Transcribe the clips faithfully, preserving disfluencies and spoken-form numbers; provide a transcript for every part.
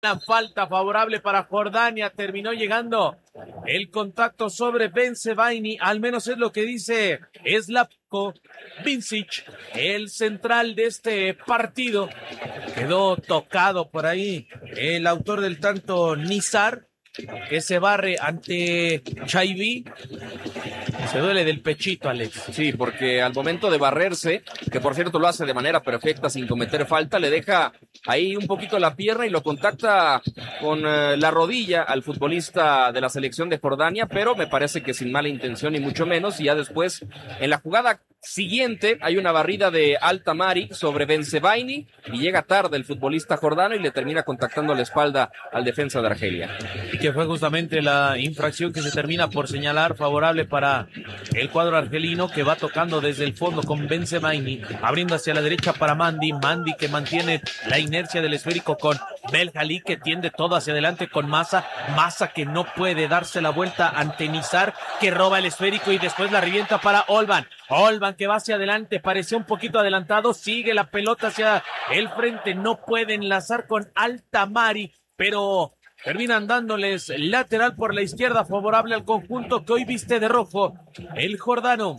La falta favorable para Jordania, terminó llegando el contacto sobre Bensebaini, al menos es lo que dice Slavko Vincic, el central de este partido. Quedó tocado por ahí el autor del tanto, Nizar, que se barre ante Chaibi. Se duele del pechito, Alex. Sí, porque al momento de barrerse, que por cierto lo hace de manera perfecta sin cometer falta, le deja ahí un poquito la pierna y lo contacta con uh, la rodilla al futbolista de la selección de Jordania, pero me parece que sin mala intención ni mucho menos. Y ya después, en la jugada siguiente, hay una barrida de Altamari sobre Bensebaini y llega tarde el futbolista jordano y le termina contactando la espalda al defensa de Argelia. Y que fue justamente la infracción que se termina por señalar favorable para el cuadro argelino, que va tocando desde el fondo con Bensebaini, abriendo hacia la derecha para Mandi, Mandi que mantiene la inercia del esférico con Belhali, que tiende todo hacia adelante con Massa, Massa que no puede darse la vuelta ante Nizar, que roba el esférico y después la revienta para Olban, Olban que va hacia adelante, parecía un poquito adelantado, sigue la pelota hacia el frente, no puede enlazar con Altamari, pero terminan dándoles lateral por la izquierda favorable al conjunto que hoy viste de rojo, el jordano.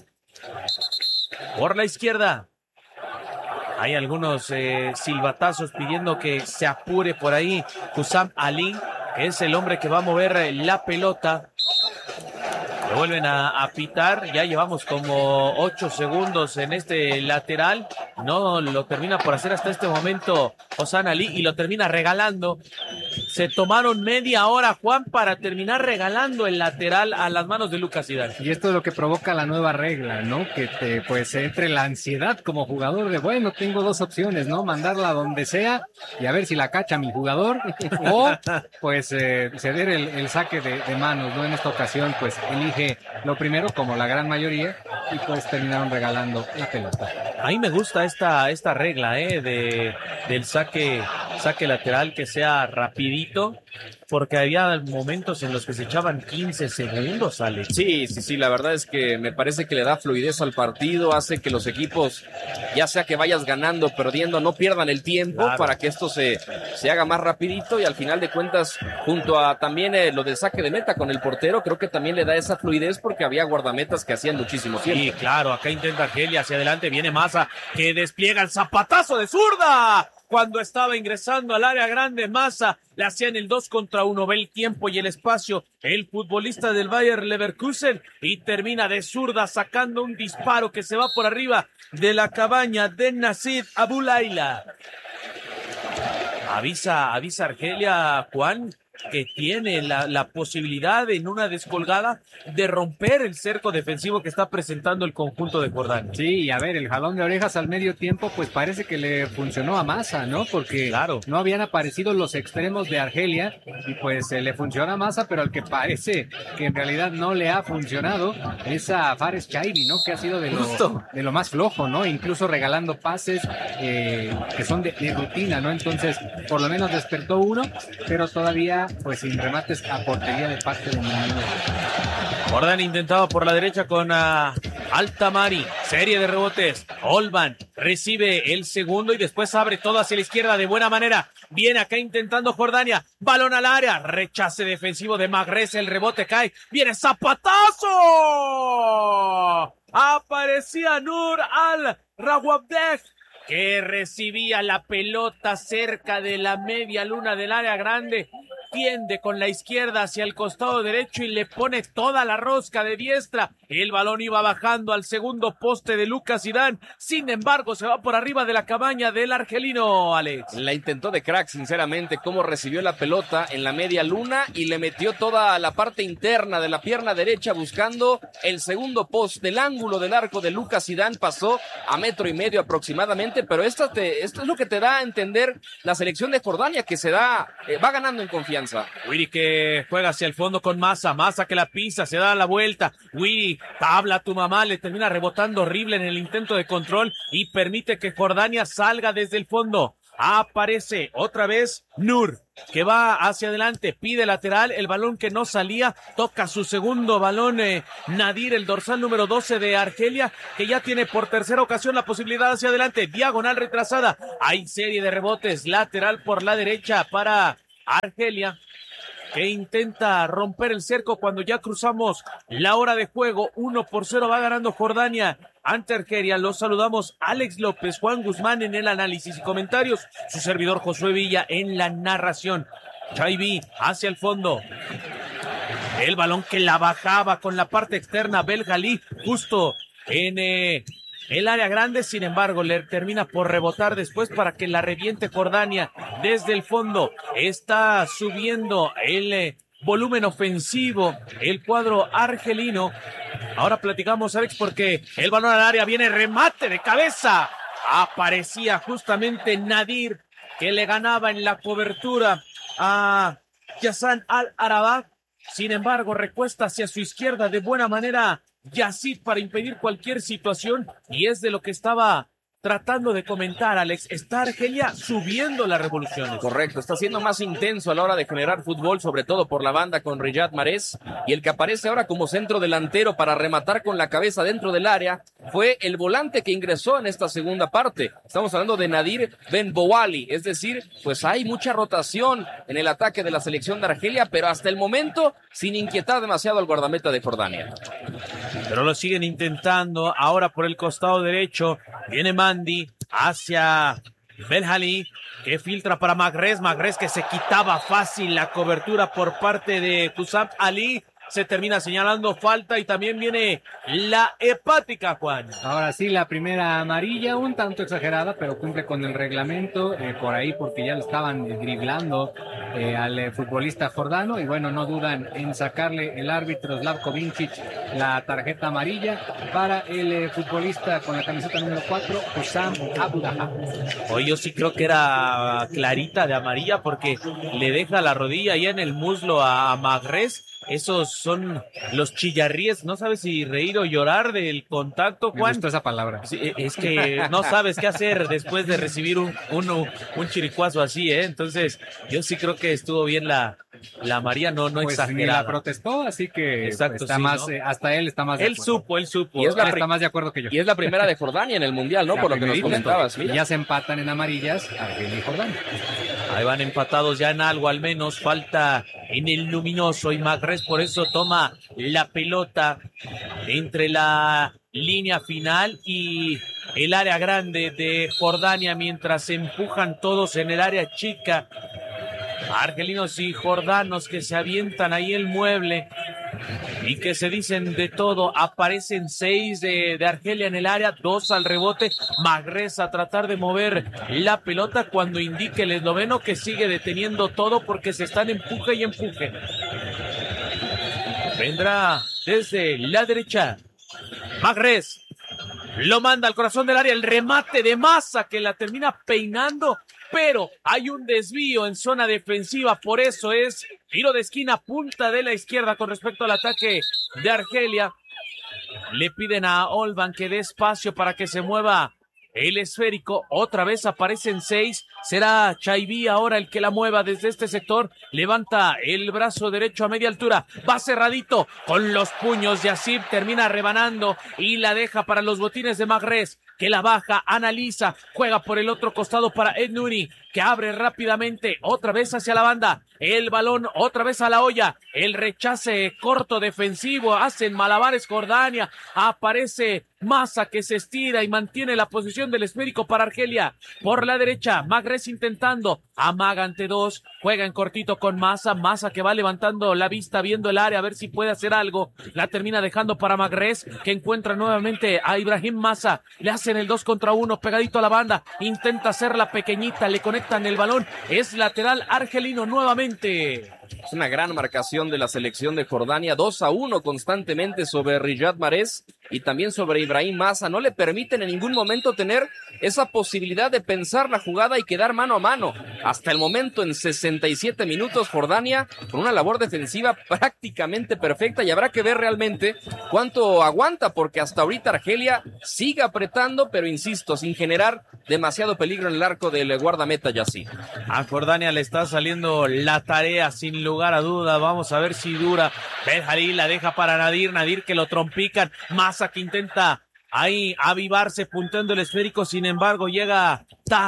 Por la izquierda hay algunos eh, silbatazos pidiendo que se apure por ahí Hussam Ali, que es el hombre que va a mover la pelota. Lo vuelven a, a pitar, ya llevamos como ocho segundos en este lateral, no lo termina por hacer hasta este momento Hussam Ali y lo termina regalando. Se tomaron media hora, Juan, para terminar regalando el lateral a las manos de Lucas Zidane. Y esto es lo que provoca la nueva regla, ¿no? Que te, pues, entre la ansiedad como jugador de, bueno, tengo dos opciones, ¿no? Mandarla donde sea y a ver si la cacha mi jugador, o, pues, eh, ceder el, el saque de, de manos, ¿no? En esta ocasión, pues, elige lo primero, como la gran mayoría, y pues terminaron regalando la pelota. A mí me gusta esta, esta regla, ¿eh? De, del saque, saque lateral que sea rapidito, porque había momentos en los que se echaban quince segundos, Alex. Sí, sí, sí, la verdad es que me parece que le da fluidez al partido, hace que los equipos, ya sea que vayas ganando o perdiendo, no pierdan el tiempo, claro, para que esto se, se haga más rapidito y al final de cuentas, junto a también eh, lo del saque de meta con el portero, creo que también le da esa fluidez porque había guardametas que hacían muchísimo tiempo. Sí, claro, acá intenta Argelia hacia adelante, viene Massa, que despliega el zapatazo de zurda. Cuando estaba ingresando al área grande, Massa le hacían el dos contra uno, ve el tiempo y el espacio el futbolista del Bayer Leverkusen y termina de zurda sacando un disparo que se va por arriba de la cabaña de Nasib Abulaila. Avisa, avisa Argelia, Juan, que tiene la, la posibilidad en una descolgada de romper el cerco defensivo que está presentando el conjunto de Jordania. Sí, y a ver, el jalón de orejas al medio tiempo pues parece que le funcionó a Massa, ¿no? Porque claro, no habían aparecido los extremos de Argelia y pues eh, le funciona a Massa, pero al que parece que en realidad no le ha funcionado es a Fares Chaibi, ¿no? Que ha sido de lo, de lo más flojo, ¿no? Incluso regalando pases eh, que son de, de rutina, ¿no? Entonces, por lo menos despertó uno, pero todavía pues sin remates a portería de parte de Miami. Jordania intentado por la derecha con uh, Altamari, serie de rebotes, Olban recibe el segundo y después abre todo hacia la izquierda de buena manera, viene acá intentando Jordania, balón al área, rechace defensivo de Magrez, el rebote cae, viene zapatazo, aparecía Nur al-Rawabdeh, que recibía la pelota cerca de la media luna del área grande, tiende con la izquierda hacia el costado derecho y le pone toda la rosca de diestra. El balón iba bajando al segundo poste de Lucas Zidane. Sin embargo, se va por arriba de la cabaña del argelino, Alex. La intentó de crack, sinceramente, cómo recibió la pelota en la media luna y le metió toda la parte interna de la pierna derecha buscando el segundo post del ángulo del arco de Lucas Zidane. Pasó a metro y medio aproximadamente, pero esto, te, esto es lo que te da a entender la selección de Jordania, que se da, eh, va ganando en confianza. Wiri que juega hacia el fondo con Massa, Massa que la pisa, se da la vuelta, Wiri, tabla a tu mamá, le termina rebotando horrible en el intento de control y permite que Jordania salga desde el fondo. Aparece otra vez Nur, que va hacia adelante, pide lateral, el balón que no salía, toca su segundo balón eh, Nadir, el dorsal número doce de Argelia, que ya tiene por tercera ocasión la posibilidad hacia adelante, diagonal retrasada, hay serie de rebotes, lateral por la derecha para Argelia, que intenta romper el cerco cuando ya cruzamos la hora de juego. Uno por cero va ganando Jordania ante Argelia. Los saludamos Alex López, Juan Guzmán en el análisis y comentarios, su servidor Josué Villa en la narración. Chaibi hacia el fondo. El balón que la bajaba con la parte externa Belhalí justo en eh, el área grande, sin embargo le termina por rebotar después para que la reviente Jordania desde el fondo. Está subiendo el eh, volumen ofensivo el cuadro argelino. Ahora platicamos, Alex, porque el balón al área viene, remate de cabeza. Aparecía justamente Nadir, que le ganaba en la cobertura a Yassan Al-Arabah. Sin embargo, recuesta hacia su izquierda de buena manera Yacid para impedir cualquier situación, y es de lo que estaba tratando de comentar, Alex. Está Argelia subiendo las revoluciones. Correcto, está siendo más intenso a la hora de generar fútbol, sobre todo por la banda con Riyad Mahrez, y el que aparece ahora como centro delantero para rematar con la cabeza dentro del área fue el volante que ingresó en esta segunda parte. Estamos hablando de Nadir Ben Bouali, es decir, pues hay mucha rotación en el ataque de la selección de Argelia, pero hasta el momento sin inquietar demasiado al guardameta de Jordania. Pero lo siguen intentando. Ahora por el costado derecho viene Mandi hacia Belhalí, que filtra para Mahrez. Mahrez que se quitaba fácil la cobertura por parte de Kusam Ali. Se termina señalando falta y también viene la hepática, Juan. Ahora sí, la primera amarilla, un tanto exagerada, pero cumple con el reglamento eh, por ahí, porque ya lo estaban eh, driblando eh, al eh, futbolista jordano, y bueno, no dudan en sacarle el árbitro Slavko Vincic la tarjeta amarilla para el eh, futbolista con la camiseta número cuatro, Hussam Abdullah. Hoy yo sí creo que era clarita de amarilla, porque le deja la rodilla ya en el muslo a Mahrez. Esos son los chillarríes, no sabes si reír o llorar del contacto, Juan. Me gustó esa palabra. Sí, es que no sabes qué hacer después de recibir un, un, un chiricuazo así, ¿eh? Entonces, yo sí creo que estuvo bien la, la María, no, no pues exagerada. Ni la protestó, así que exacto, está sí, más, ¿no? eh, hasta él está más de Él acuerdo. supo, él supo. Y es la Ah, está más de acuerdo que yo. Y es la primera de Jordania en el Mundial, ¿no? La Por lo que nos primerita. comentabas. Y ya se empatan en amarillas Argelia y Jordania. Ahí van empatados ya en algo, al menos falta en el luminoso, y Mahrez por eso toma la pelota entre la línea final y el área grande de Jordania, mientras se empujan todos en el área chica. Argelinos y jordanos que se avientan ahí el mueble y que se dicen de todo. Aparecen seis de, de Argelia en el área, dos al rebote. Mahrez a tratar de mover la pelota cuando indique el esloveno que sigue deteniendo todo porque se están empuje y empuje. Vendrá desde la derecha Mahrez, lo manda al corazón del área, el remate de Massa que la termina peinando, pero hay un desvío en zona defensiva, por eso es tiro de esquina, punta de la izquierda con respecto al ataque de Argelia. Le piden a Olban que dé espacio para que se mueva el esférico. Otra vez aparecen seis. Será Chaibi ahora el que la mueva desde este sector. Levanta el brazo derecho a media altura. Va cerradito con los puños. Yacib termina rebanando y la deja para los botines de Mahrez, que la baja, analiza, juega por el otro costado para Ed Nuri, que abre rápidamente otra vez hacia la banda. El balón otra vez a la olla. El rechace corto defensivo. Hacen malabares Jordania. Aparece Massa que se estira y mantiene la posición del esférico para Argelia. Por la derecha, Mahrez intentando. Amaga ante dos. Juega en cortito con Massa. Massa que va levantando la vista viendo el área a ver si puede hacer algo. La termina dejando para Mahrez, que encuentra nuevamente a Ibrahim Massa. Le hacen el dos contra uno pegadito a la banda. Intenta hacerla pequeñita. Le conectan el balón. Es lateral argelino nuevamente. Es una gran marcación de la selección de Jordania, dos a uno constantemente sobre Riyad Mahrez y también sobre Ibrahim Massa. No le permiten en ningún momento tener esa posibilidad de pensar la jugada y quedar mano a mano. Hasta el momento, en sesenta y siete minutos, Jordania con una labor defensiva prácticamente perfecta, y habrá que ver realmente cuánto aguanta, porque hasta ahorita Argelia sigue apretando, pero insisto, sin generar demasiado peligro en el arco del guardameta Yacid. A Jordania le está saliendo la tarea sin lugar a duda. Vamos a ver si dura. Belhalí la deja para Nadir, Nadir que lo trompican. Massa que intenta ahí avivarse punteando el esférico, sin embargo llega Ta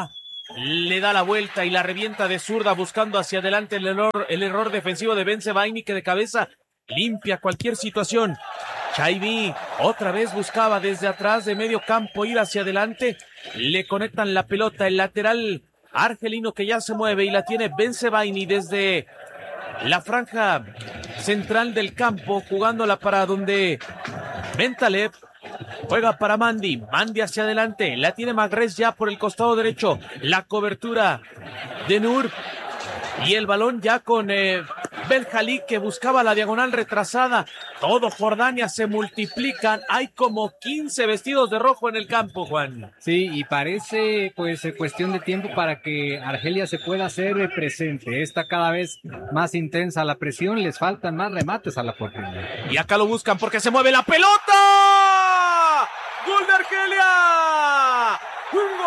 le da la vuelta y la revienta de zurda buscando hacia adelante el error, el error defensivo de Bensebaini, que de cabeza limpia cualquier situación. Chaibi otra vez buscaba desde atrás de medio campo ir hacia adelante. Le conectan la pelota, el lateral argelino que ya se mueve y la tiene Bensebaini desde la franja central del campo, jugándola para donde Bentaleb juega para Mandy. Mandy hacia adelante, la tiene Magrez ya por el costado derecho. La cobertura de Nur y el balón ya con eh, Belhalik, que buscaba la diagonal retrasada. Todo Jordania se multiplican. Hay como quince vestidos de rojo en el campo, Juan. Sí, y parece pues cuestión de tiempo para que Argelia se pueda hacer presente. Está cada vez más intensa la presión, les faltan más remates a la portería. Y acá lo buscan porque se mueve la pelota.